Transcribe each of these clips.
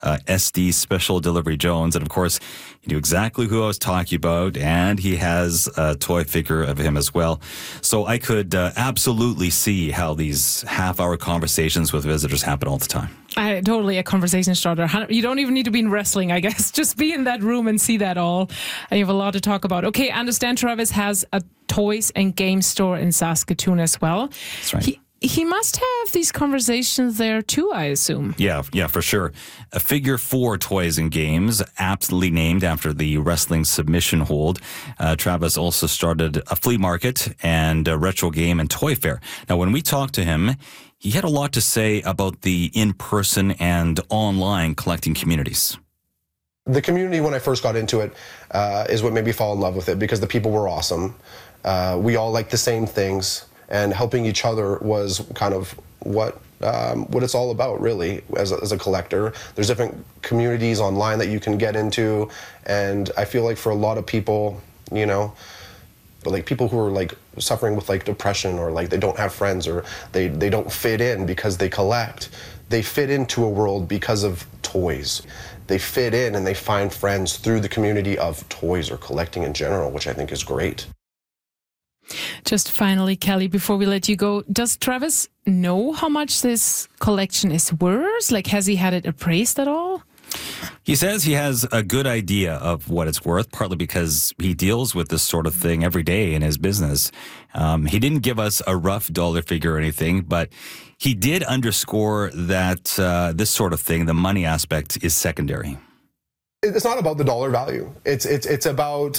SD Special Delivery Jones. And of course, he knew exactly who I was talking about, and he has a toy figure of him as well. So I could absolutely see how these half-hour conversations with visitors happen all the time. Totally a conversation starter. You don't even need to be in wrestling, I guess. Just be in that room and see that all. And you have a lot to talk about. Okay, I understand Travis has a toys and game store in Saskatoon as well. That's right. He must have these conversations there too, I assume. Yeah, for sure. A Figure 4 Toys and Games, aptly named after the wrestling submission hold. Travis also started a flea market and a retro game and toy fair. Now, when we talked to him, he had a lot to say about the in-person and online collecting communities. The community, when I first got into it, is what made me fall in love with it, because the people were awesome. We all liked the same things. And helping each other was kind of what it's all about, really, as a collector. There's different communities online that you can get into, and I feel like for a lot of people, you know, like people who are like suffering with like depression, or like they don't have friends, or they don't fit in because they collect. They fit into a world because of toys. They fit in and they find friends through the community of toys or collecting in general, which I think is great. Just finally, Kelly, before we let you go, does Travis know how much this collection is worth? Like, has he had it appraised at all? He says he has a good idea of what it's worth, partly because he deals with this sort of thing every day in his business. He didn't give us a rough dollar figure or anything, but he did underscore that this sort of thing, the money aspect, is secondary. It's not about the dollar value. It's about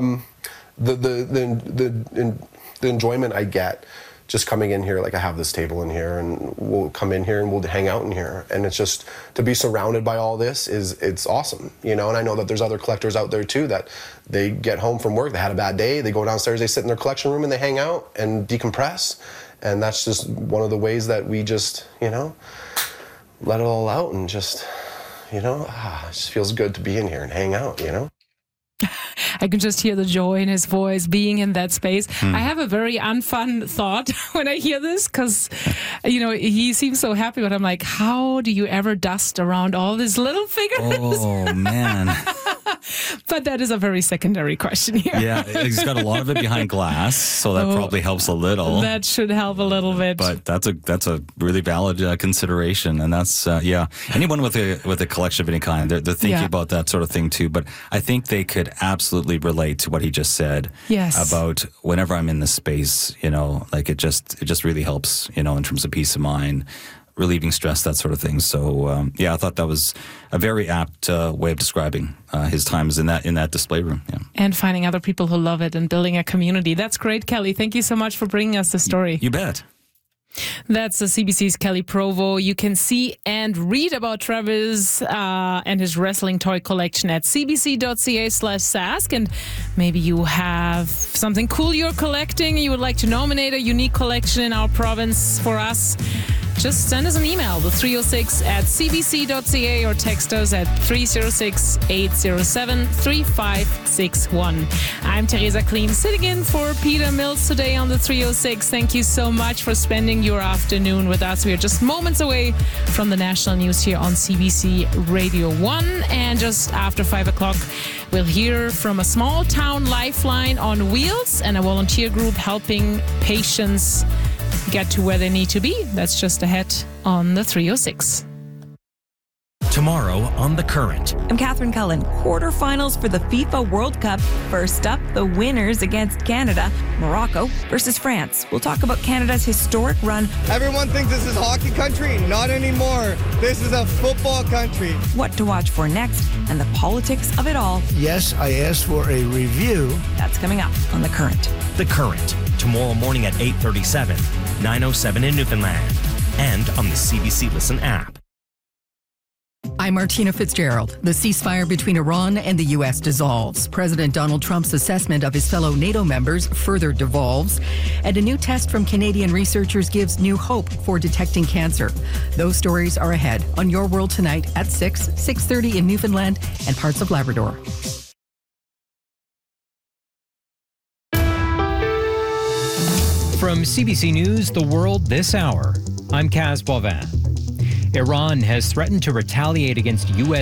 the enjoyment I get just coming in here. Like, I have this table in here, and we'll come in here and we'll hang out in here, and it's just to be surrounded by all this it's awesome, you know. And I know that there's other collectors out there too that they get home from work, they had a bad day, they go downstairs, they sit in their collection room and they hang out and decompress, and that's just one of the ways that we just, you know, let it all out and just, you know, it just feels good to be in here and hang out, you know. I can just hear the joy in his voice being in that space. I have a very unfun thought when I hear this, because, you know, he seems so happy, but I'm like, how do you ever dust around all these little figures? Oh, man. But that is a very secondary question here. Yeah, he's got a lot of it behind glass, so that probably helps a little. That should help a little bit. But that's a really valid consideration, and that's anyone with a collection of any kind, they're thinking about that sort of thing too. But I think they could absolutely relate to what he just said. Yes. About whenever I'm in this space, you know, like it just really helps, you know, in terms of peace of mind, relieving stress, that sort of thing. So, I thought that was a very apt way of describing his times in that display room. Yeah. And finding other people who love it and building a community. That's great, Kelly. Thank you so much for bringing us the story. You bet. That's the CBC's Kelly Provo. You can see and read about Travis and his wrestling toy collection at cbc.ca/sask. And maybe you have something cool you're collecting. You would like to nominate a unique collection in our province for us. Just send us an email, the 306@cbc.ca, or text us at 306-807-3561. I'm Teresa Kleen, sitting in for Peter Mills today on the 306. Thank you so much for spending your afternoon with us. We are just moments away from the national news here on CBC Radio 1. And just after 5 o'clock, we'll hear from a small town lifeline on wheels and a volunteer group helping patients get to where they need to be. That's just ahead on the 306. Tomorrow on The Current. I'm Catherine Cullen. Quarterfinals for the FIFA World Cup. First up, the winners against Canada. Morocco versus France. We'll talk about Canada's historic run. Everyone thinks this is hockey country. Not anymore. This is a football country. What to watch for next, and the politics of it all. Yes, I asked for a review. That's coming up on The Current. The Current. Tomorrow morning at 8:37, 9:07 in Newfoundland. And on the CBC Listen app. I'm Martina Fitzgerald. The ceasefire between Iran and the U.S. dissolves. President Donald Trump's assessment of his fellow NATO members further devolves. And a new test from Canadian researchers gives new hope for detecting cancer. Those stories are ahead on Your World Tonight at 6:30 in Newfoundland and parts of Labrador. From CBC News, The World This Hour, I'm Kaz Boivin. Iran has threatened to retaliate against U.S.